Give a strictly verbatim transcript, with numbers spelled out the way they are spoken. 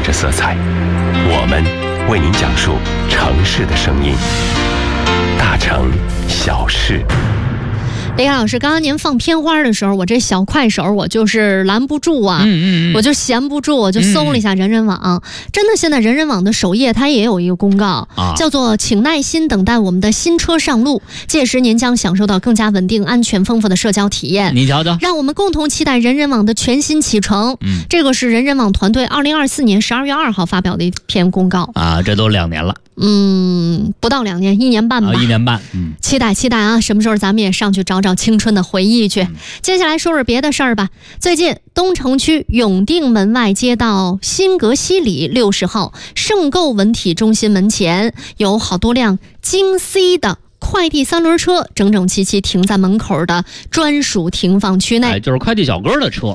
着色彩，我们为您讲述城市的声音，大城小事。 雷老师，刚刚您放片花的时候，我这小快手我就是拦不住啊，嗯嗯嗯我就闲不住，我就搜了一下人人网。嗯、真的，现在人人网的首页它也有一个公告，啊、叫做请耐心等待我们的新车上路，届时您将享受到更加稳定、安全、丰富的社交体验。 你瞧瞧， 让我们共同期待人人网的全新启程。嗯，这个是人人网团队二零二四年十二月二号发表的一篇公告啊，这都两年了。 嗯，不到两年，一年半吧。 啊、一年半，嗯， 期待期待啊！什么时候咱们也上去找找青春的回忆去？嗯、接下来说说别的事儿吧。最近，东城区永定门外街道新阁西里六十号盛购文体中心门前，有好多辆京 C 的快递三轮车整整齐齐停在门口的专属停放区内， 哎，就是快递小哥的车。